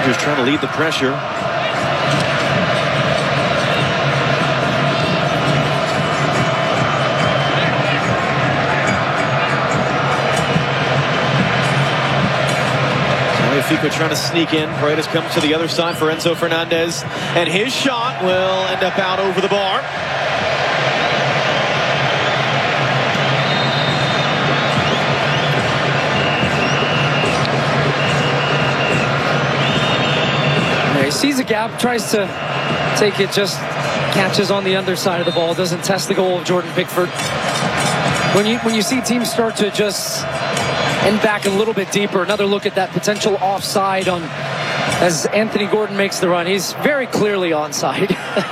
Rangers trying to lead the pressure. Fico trying to sneak in. Paredes comes to the other side for Enzo Fernandez, and his shot will end up out over the bar. He sees a gap, tries to take it, just catches on the underside of the ball, doesn't test the goal of Jordan Pickford. When you see teams start to just end back a little bit deeper, another look at that potential offside on as Anthony Gordon makes the run. He's very clearly onside.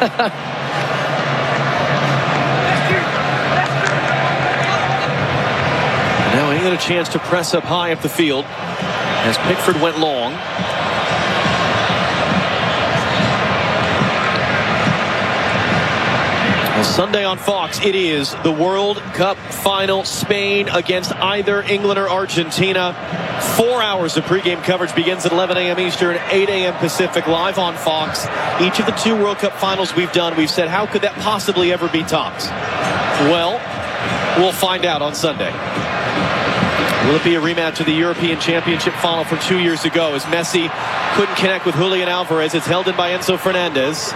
Now England a chance to press up high up the field as Pickford went long. Sunday on Fox, it is the World Cup final. Spain against either England or Argentina. 4 hours of pregame coverage begins at 11 a.m. Eastern, 8 a.m. Pacific, live on Fox. Each of the 2 World Cup finals we've done, we've said, how could that possibly ever be topped? Well, we'll find out on Sunday. Will it be a rematch of the European Championship final from 2 years ago as Messi couldn't connect with Julian Alvarez? It's held in by Enzo Fernandez.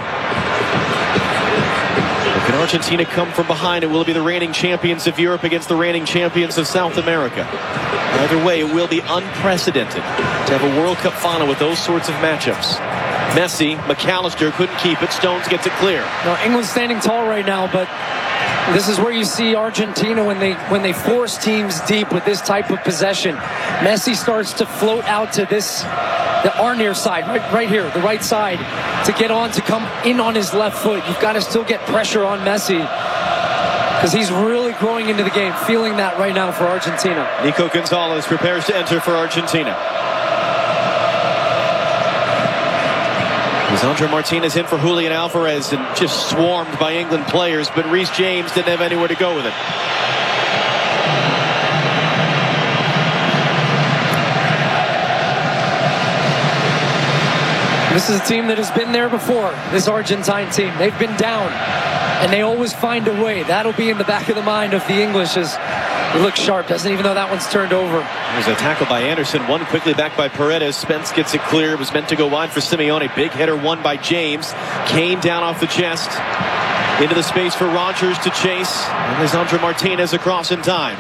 Can Argentina come from behind, and will it be the reigning champions of Europe against the reigning champions of South America? Either way, it will be unprecedented to have a World Cup final with those sorts of matchups. Messi, McAllister couldn't keep it. Stones gets it clear. No, England's standing tall right now, but this is where you see Argentina when they force teams deep with this type of possession. Messi starts to float out to our near side, right here, the right side, to get on, to come in on his left foot. You've got to still get pressure on Messi because he's really growing into the game, feeling that right now for Argentina. Nico Gonzalez prepares to enter for Argentina. Lisandro Martinez in for Julian Alvarez and just swarmed by England players, but Reece James didn't have anywhere to go with it. This is a team that has been there before, this Argentine team. They've been down, and they always find a way. That'll be in the back of the mind of the English as it looks sharp, doesn't even though that one's turned over. There's a tackle by Anderson, one quickly back by Paredes. Spence gets it clear. It was meant to go wide for Simeone. Big header won by James. Kane down off the chest. Into the space for Rogers to chase. And Lisandro Martinez across in time.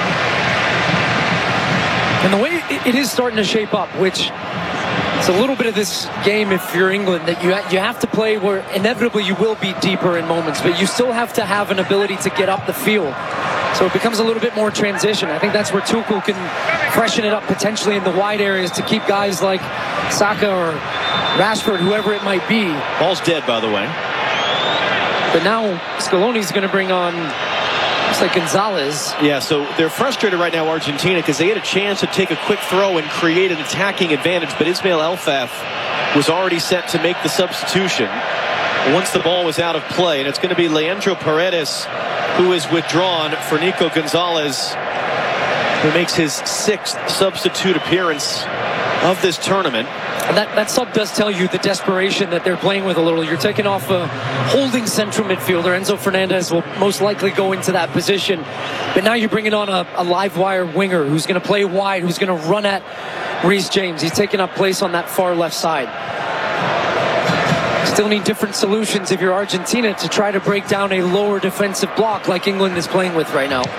And the way it is starting to shape up, which it's a little bit of this game if you're England, that you have to play where inevitably you will be deeper in moments, but you still have to have an ability to get up the field. So it becomes a little bit more transition. I think that's where Tuchel can freshen it up potentially in the wide areas to keep guys like Saka or Rashford, whoever it might be. Ball's dead, by the way. But now Scaloni's going to bring on, looks like Gonzalez. Yeah, so they're frustrated right now, Argentina, because they had a chance to take a quick throw and create an attacking advantage, but Ismail Elfaf was already set to make the substitution once the ball was out of play, and it's going to be Leandro Paredes who is withdrawn for Nico Gonzalez, who makes his 6th substitute appearance of this tournament. And that sub does tell you the desperation that they're playing with a little. You're taking off a holding central midfielder. Enzo Fernandez will most likely go into that position. But now you're bringing on a live wire winger who's going to play wide, who's going to run at Reece James. He's taking up place on that far left side. Still need different solutions if you're Argentina to try to break down a lower defensive block like England is playing with right now.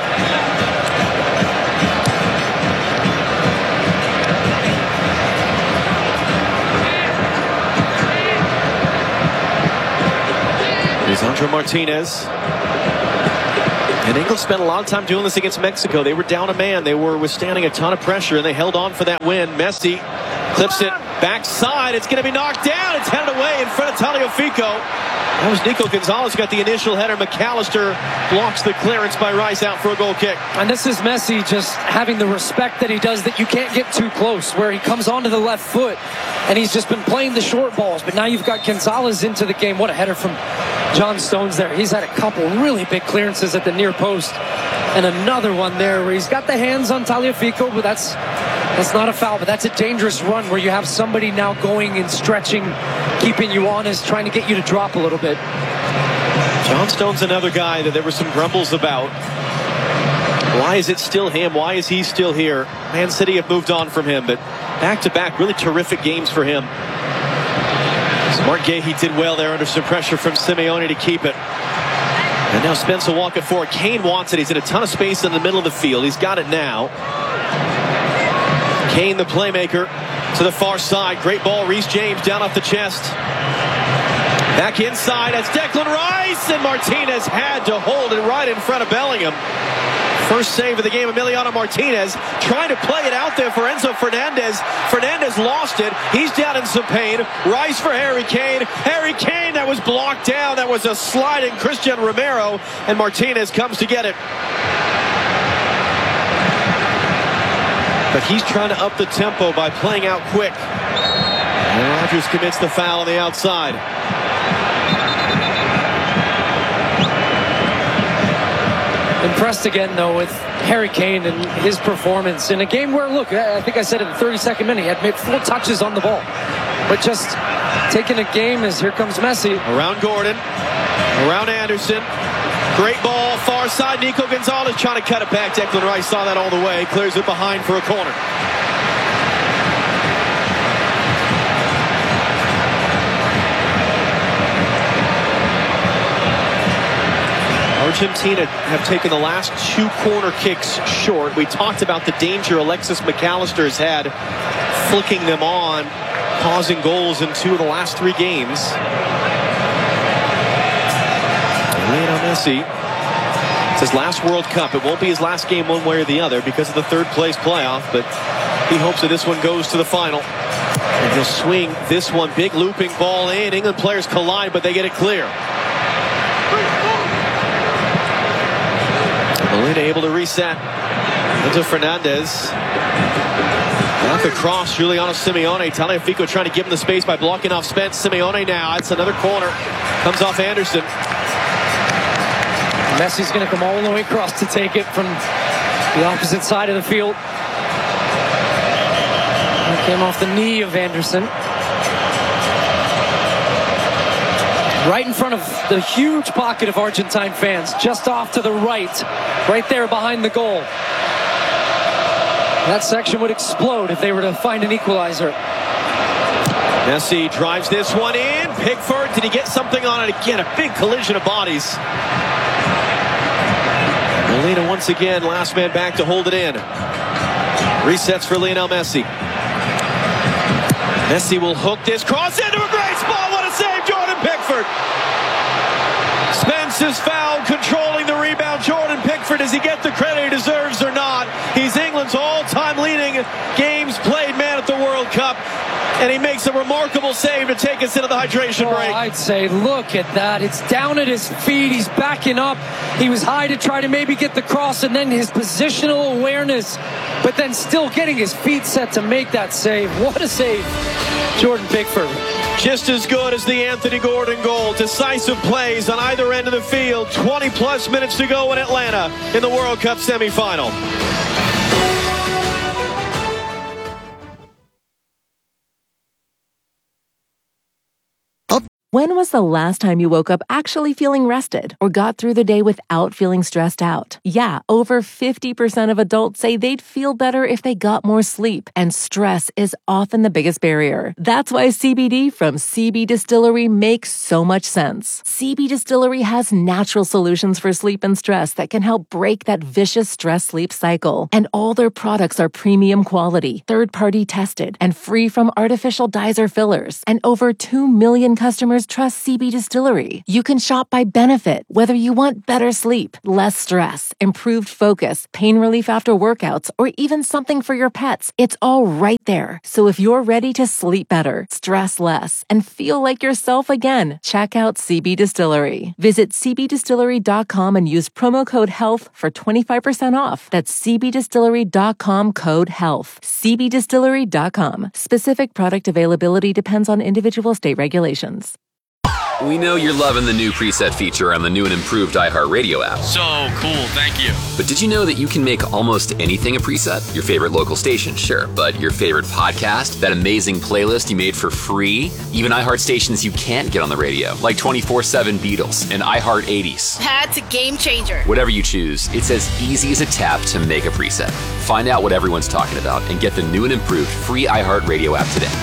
Lisandro Martinez. And England spent a lot of time doing this against Mexico. They were down a man. They were withstanding a ton of pressure, and they held on for that win. Messi clips it backside. It's going to be knocked down. It's headed away in front of Tagliafico. That was Nico Gonzalez who got the initial header. McAllister blocks the clearance by Rice out for a goal kick. And this is Messi just having the respect that he does, that you can't get too close, where he comes onto the left foot, and he's just been playing the short balls. But now you've got Gonzalez into the game. What a header from John Stones there. He's had a couple really big clearances at the near post, and another one there where he's got the hands on Tagliafico, but that's That's not a foul, but that's a dangerous run where you have somebody now going and stretching, keeping you honest, trying to get you to drop a little bit. John Stone's another guy that there were some grumbles about. Why is it still him? Why is he still here? Man City have moved on from him, but back-to-back, really terrific games for him. Mark Gahey did well there under some pressure from Simeone to keep it. And now Spence will walk it forward. Kane wants it. He's in a ton of space in the middle of the field. He's got it now. Kane, the playmaker, to the far side. Great ball. Reece James down off the chest. Back inside. That's Declan Rice. And Martinez had to hold it right in front of Bellingham. First save of the game, Emiliano Martinez trying to play it out there for Enzo Fernandez. Fernandez lost it. He's down in some pain. Rice for Harry Kane. Harry Kane, that was blocked down. That was a sliding Christian Romero. And Martinez comes to get it. But he's trying to up the tempo by playing out quick. And Rodgers commits the foul on the outside. Impressed again, though, with Harry Kane and his performance in a game where, look, I think I said in the 32nd minute, he had made 4 touches on the ball. But just taking a game as here comes Messi. Around Gordon, around Anderson. Great ball, far side. Nico Gonzalez trying to cut it back. Declan Rice saw that all the way. Clears it behind for a corner. Argentina have taken the last 2 corner kicks short. We talked about the danger Alexis McAllister has had flicking them on, causing goals in 2 of the last 3 games. Lionel Messi, it's his last World Cup. It won't be his last game one way or the other because of the 3rd place playoff, but he hopes that this one goes to the final. And he'll swing this one. Big looping ball in. England players collide, but they get it clear. Molina able to reset. Enzo Fernandez. Back across, Giuliano Simeone. Tagliafico trying to give him the space by blocking off Spence. Simeone now. That's another corner. Comes off Anderson. Messi's going to come all the way across to take it from the opposite side of the field. It came off the knee of Anderson. Right in front of the huge pocket of Argentine fans, just off to the right there behind the goal. That section would explode if they were to find an equalizer. Messi drives this one in. Pickford, did he get something on it again? A big collision of bodies. Molina once again, last man back to hold it in. Resets for Lionel Messi. Messi will hook this cross into a great spot. What a save, Jordan Pickford. Spence is fouled, controlling the rebound. Jordan Pickford, does he get the credit he deserves or not? He's England's all-time leading games played man at the World Cup. And he makes a remarkable save to take us into the hydration break. I'd say, look at that. It's down at his feet. He's backing up. He was high to try to maybe get the cross, and then his positional awareness, but then still getting his feet set to make that save. What a save, Jordan Pickford. Just as good as the Anthony Gordon goal. Decisive plays on either end of the field. 20-plus minutes to go in Atlanta in the World Cup semifinal. When was the last time you woke up actually feeling rested or got through the day without feeling stressed out? Yeah, over 50% of adults say they'd feel better if they got more sleep, and stress is often the biggest barrier. That's why CBD from CB Distillery makes so much sense. CB Distillery has natural solutions for sleep and stress that can help break that vicious stress-sleep cycle. And all their products are premium quality, third-party tested, and free from artificial dyes or fillers. And over 2 million customers trust CB Distillery. You can shop by benefit, whether you want better sleep, less stress, improved focus, pain relief after workouts, or even something for your pets. It's all right there. So if you're ready to sleep better, stress less, and feel like yourself again, check out CB Distillery. Visit cbdistillery.com and use promo code HEALTH for 25% off. That's cbdistillery.com, code HEALTH. cbdistillery.com. Specific product availability depends on individual state regulations. We know you're loving the new preset feature on the new and improved iHeartRadio app. So cool, thank you. But did you know that you can make almost anything a preset? Your favorite local station, sure, but your favorite podcast, that amazing playlist you made for free, even iHeart stations you can't get on the radio, like 24/7 Beatles and iHeart 80s. That's a game changer. Whatever you choose, it's as easy as a tap to make a preset. Find out what everyone's talking about and get the new and improved free iHeartRadio app today.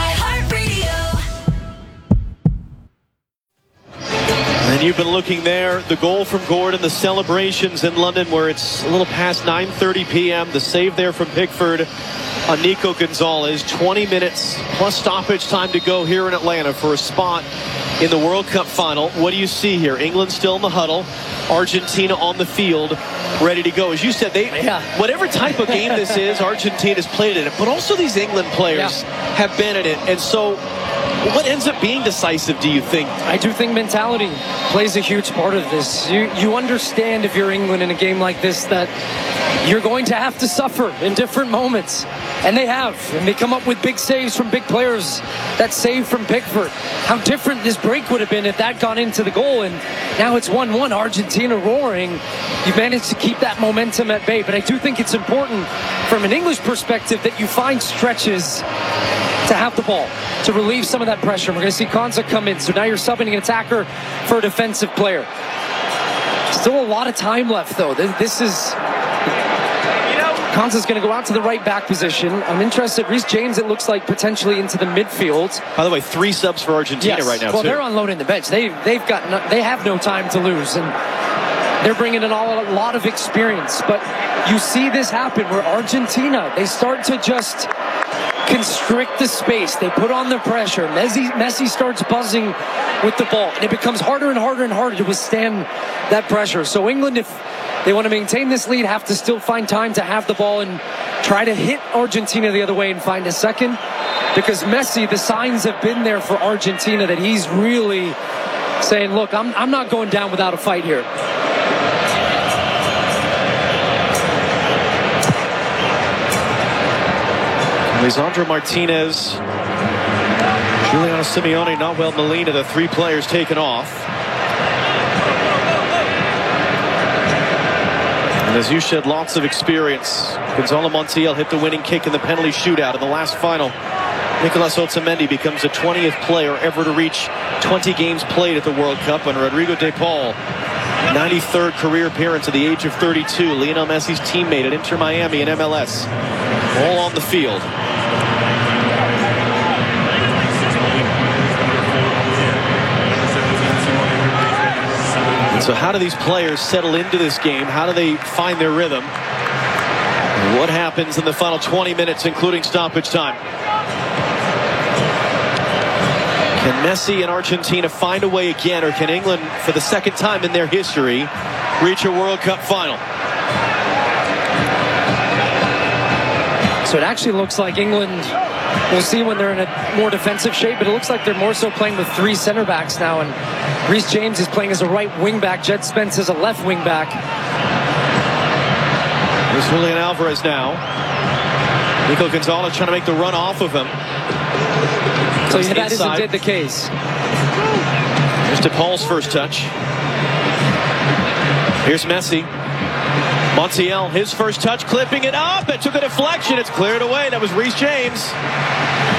And you've been looking there, the goal from Gordon, the celebrations in London where it's a little past 9:30 p.m. The save there from Pickford on Nico Gonzalez. 20 minutes plus stoppage time to go here in Atlanta for a spot in the World Cup final. What do you see here? England still in the huddle. Argentina on the field, ready to go. As you said, whatever type of game this is, Argentina's played in it. But also these England players have been in it. And so what ends up being decisive, do you think? I do think mentality plays a huge part of this. You understand if you're England in a game like this that you're going to have to suffer in different moments. And they have. And they come up with big saves from big players. That save from Pickford. How different this break would have been if that gone into the goal. And now it's 1-1. Argentina roaring. You've managed to keep that momentum at bay. But I do think it's important from an English perspective that you find stretches to have the ball, to relieve some of that pressure. We're going to see Konsa come in. So now you're subbing an attacker for a defensive player. Still a lot of time left, though. This is... Konsa's going to go out to the right back position. I'm interested. Reece James, it looks like, potentially into the midfield. By the way, 3 subs for Argentina right now, well, too. They're unloading the bench. They have no time to lose, and they're bringing in a lot of experience. But you see this happen where Argentina, they start to just constrict the space. They put on the pressure. Messi starts buzzing with the ball, and it becomes harder and harder and harder to withstand that pressure. So England, if they want to maintain this lead, have to still find time to have the ball and try to hit Argentina the other way and find a second. Because Messi, the signs have been there for Argentina that he's really saying, look, I'm not going down without a fight here. Lisandro Martinez, Giuliano Simeone, Nahuel Molina, the 3 players taken off. And as you said, lots of experience. Gonzalo Montiel hit the winning kick in the penalty shootout in the last final. Nicolas Otamendi becomes the 20th player ever to reach 20 games played at the World Cup. And Rodrigo De Paul, 93rd career appearance at the age of 32. Lionel Messi's teammate at Inter Miami and MLS. All on the field. And so how do these players settle into this game? How do they find their rhythm? And what happens in the final 20 minutes, including stoppage time? Can Messi and Argentina find a way again, or can England, for the second time in their history, reach a World Cup final? So it actually looks like England, we'll see when they're in a more defensive shape, but it looks like they're more so playing with 3 center backs now, and Reece James is playing as a right wing back. Jed Spence is a left wing back. There's Julian Alvarez now. Nico Gonzalez trying to make the run off of him. So that is indeed the case. Here's DePaul's first touch. Here's Messi. Montiel, his first touch, clipping it up. It took a deflection. It's cleared away. That was Reece James.